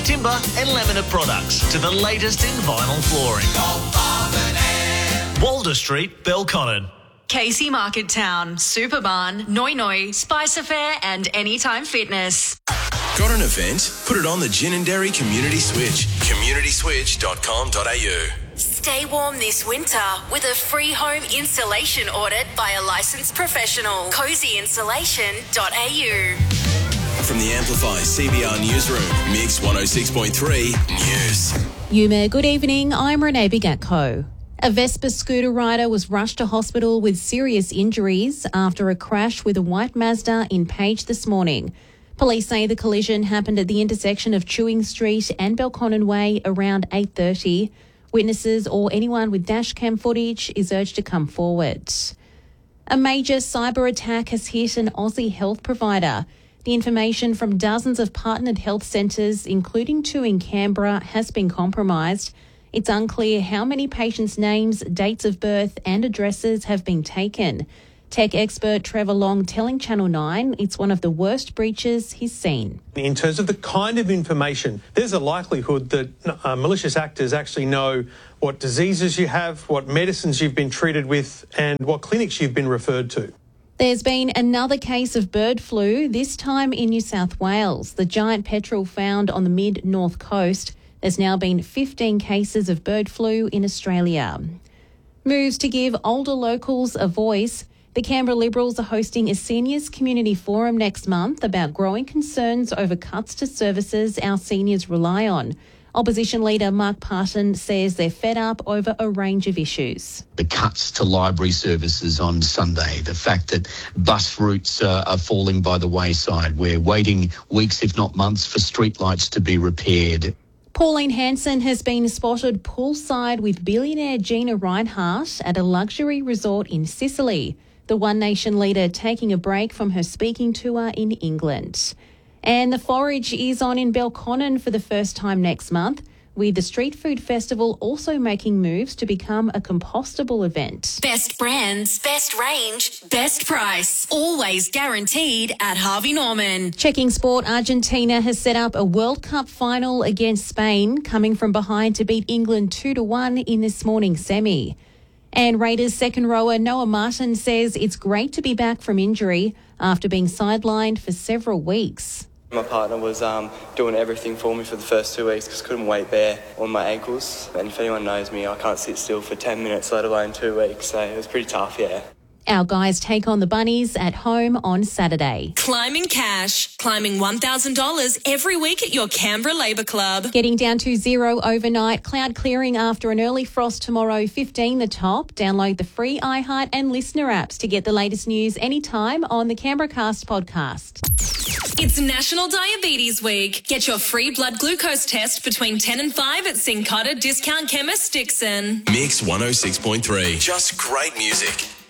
Timber and laminate products to the latest in vinyl flooring. Walder Street, Belconnen. Casey Market Town, Superbarn, Noi Noi, Spice Affair and Anytime Fitness. Got an event? Put it on the Ginninderry Community Switch. communityswitch.com.au. Stay warm this winter with a free home installation audit by a licensed professional. cozyinsulation.au. From the Amplify CBR Newsroom, Mix 106.3 News. Yuma, good evening. I'm Renee Bigatko. A Vespa scooter rider was rushed to hospital with serious injuries after a crash with a white Mazda in Page this morning. Police say the collision happened at the intersection of Chewing Street and Belconnen Way around 8:30. Witnesses or anyone with dashcam footage is urged to come forward. A major cyber attack has hit an Aussie health provider. The information from dozens of partnered health centres, including 2 in Canberra, has been compromised. It's unclear how many patients' names, dates of birth and addresses have been taken. Tech expert Trevor Long telling Channel 9 it's one of the worst breaches he's seen. In terms of the kind of information, there's a likelihood that malicious actors actually know what diseases you have, what medicines you've been treated with and what clinics you've been referred to. There's been another case of bird flu, this time in New South Wales. The giant petrel found on the mid-north coast. There's now been 15 cases of bird flu in Australia. Moves to give older locals a voice. The Canberra Liberals are hosting a seniors community forum next month about growing concerns over cuts to services our seniors rely on. Opposition leader Mark Parton says they're fed up over a range of issues. The cuts to library services on Sunday, the fact that bus routes are falling by the wayside. We're waiting weeks, if not months, for streetlights to be repaired. Pauline Hanson has been spotted poolside with billionaire Gina Rinehart at a luxury resort in Sicily. The One Nation leader taking a break from her speaking tour in England. And the forage is on in Belconnen for the first time next month, with the Street Food Festival also making moves to become a compostable event. Best brands, best range, best price. Always guaranteed at Harvey Norman. Checking sport, Argentina has set up a World Cup final against Spain, coming from behind to beat England 2-1 in this morning's semi. And Raiders second rower Noah Martin says it's great to be back from injury after being sidelined for several weeks. My partner was doing everything for me for the first 2 weeks because I couldn't weight bear on my ankles. And if anyone knows me, I can't sit still for 10 minutes, let alone 2 weeks. So it was pretty tough, yeah. Our guys take on the Bunnies at home on Saturday. Climbing cash, climbing $1,000 every week at your Canberra Labour Club. Getting down to 0 overnight, cloud clearing after an early frost tomorrow, 15 the top. Download the free iHeart and Listener apps to get the latest news anytime on the Canberra Cast podcast. It's National Diabetes Week. Get your free blood glucose test between 10 and 5 at Cincotta Discount Chemist Dixon. Mix 106.3. Just great music.